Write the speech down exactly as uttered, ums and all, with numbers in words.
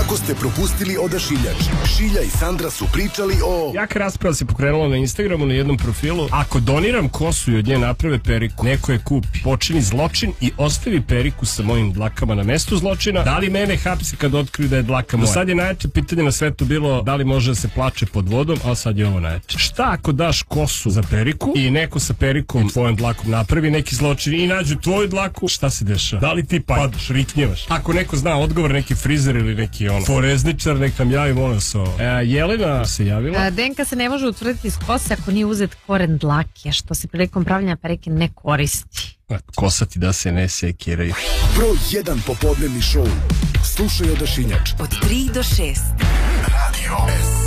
Ako ste propustili Odašiljač, Šilja i Sandra su pričali o... Jaka rasprava se pokrenula na Instagramu na jednom profilu. Ako doniram kosu i od nje naprave periku, neko je kupi, počini zločin i ostavi periku sa mojim dlakama na mestu zločina, da li mene hapsi kad otkriju da je dlaka moja? Do sad je najjače pitanje na svetu bilo da li može da se plače pod vodom, a sad je ovo najjače. Šta ako daš kosu za periku i neko sa perikom tvojom dlakom napravi neki zločin i nađu tvoju dlaku, šta se dešava? Da li ti padaš, riknjevaš? Ako neko zna odgovor, neki frizer ili neki ono forezničar, nek nam javi, molim se. E, Jelena se javila. A, D N K se ne može utvrditi iz kose ako nije uzet koren dlake, što se prilikom pravljenja perike ne koristi. Kosati da se ne sekiraju. Broj jedan popodnevni šou. Slušaj Odašiljač. Od tri do šest. Radio S.